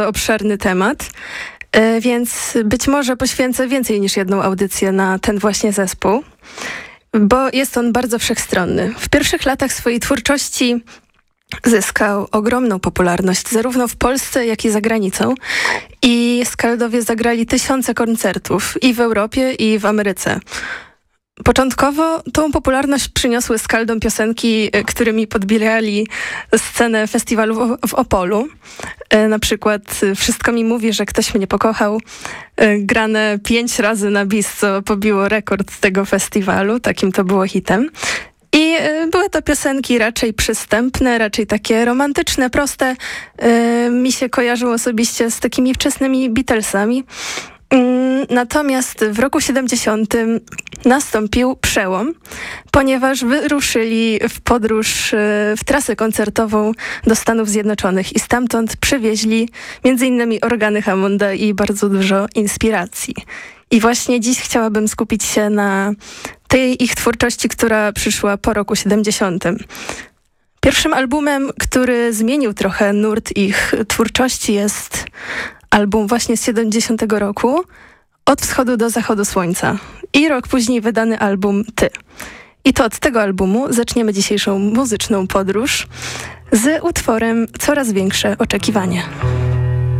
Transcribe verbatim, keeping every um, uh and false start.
obszerny temat, więc być może poświęcę więcej niż jedną audycję na ten właśnie zespół, bo jest on bardzo wszechstronny. W pierwszych latach swojej twórczości zyskał ogromną popularność zarówno w Polsce, jak i za granicą i Skaldowie zagrali tysiące koncertów i w Europie, i w Ameryce. Początkowo tą popularność przyniosły Skaldom piosenki, którymi podbijali scenę festiwalu w, w Opolu. Na przykład Wszystko mi mówi, że ktoś mnie pokochał, grane pięć razy na bis, co pobiło rekord tego festiwalu, takim to było hitem. I były to piosenki raczej przystępne, raczej takie romantyczne, proste. Mi się kojarzyło osobiście z takimi wczesnymi Beatlesami. Natomiast w roku siedemdziesiątym nastąpił przełom, ponieważ wyruszyli w podróż, w trasę koncertową do Stanów Zjednoczonych i stamtąd przywieźli między innymi organy Hammonda i bardzo dużo inspiracji. I właśnie dziś chciałabym skupić się na tej ich twórczości, która przyszła po roku siedemdziesiątym. Pierwszym albumem, który zmienił trochę nurt ich twórczości, jest album właśnie z siedemdziesiątego roku, Od wschodu do zachodu słońca. I rok później wydany album Ty. I to od tego albumu zaczniemy dzisiejszą muzyczną podróż z utworem Coraz większe oczekiwanie.